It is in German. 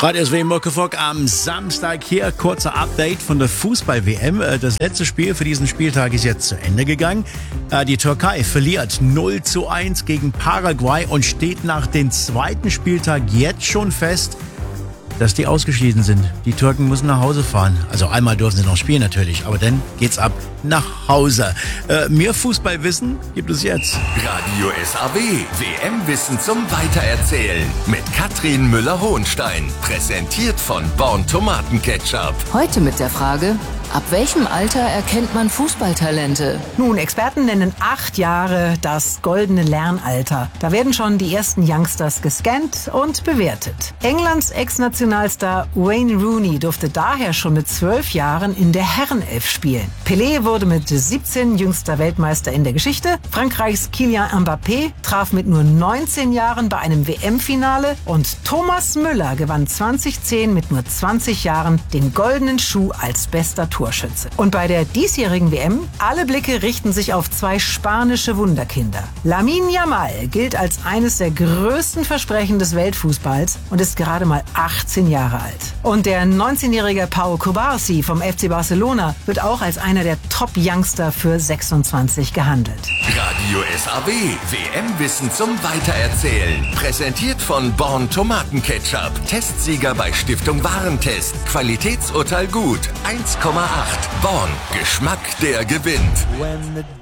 Radio SW Muckefuck am Samstag hier. Kurzer Update von der Fußball-WM. Das letzte Spiel für diesen Spieltag ist jetzt zu Ende gegangen. Die Türkei verliert 0:1 gegen Paraguay und steht nach dem zweiten Spieltag jetzt schon fest, dass die ausgeschieden sind. Die Türken müssen nach Hause fahren. Also einmal dürfen sie noch spielen natürlich, aber dann geht's ab nach Hause. Mehr Fußballwissen gibt es jetzt. Radio SAW, WM-Wissen zum Weitererzählen mit Katrin Müller-Hohenstein. Präsentiert von Born Tomatenketchup. Heute mit der Frage: Ab welchem Alter erkennt man Fußballtalente? Nun, Experten nennen 8 Jahre das goldene Lernalter. Da werden schon die ersten Youngsters gescannt und bewertet. Englands Ex-Nationalstar Wayne Rooney durfte daher schon mit 12 Jahren in der Herrenelf spielen. Pelé wurde mit 17 jüngster Weltmeister in der Geschichte. Frankreichs Kylian Mbappé traf mit nur 19 Jahren bei einem WM-Finale. Und Thomas Müller gewann 2010 mit nur 20 Jahren den goldenen Schuh als bester Torschütze. Und bei der diesjährigen WM, alle Blicke richten sich auf 2 spanische Wunderkinder. Lamine Yamal gilt als eines der größten Versprechen des Weltfußballs und ist gerade mal 18 Jahre alt. Und der 19-jährige Pau Cubarsí vom FC Barcelona wird auch als einer der Top-Youngster für 26 gehandelt. Radio SAW, WM-Wissen zum Weitererzählen. Präsentiert von Born Tomatenketchup. Testsieger bei Stiftung Warentest. Qualitätsurteil gut. 1,8. Born. Geschmack, der gewinnt.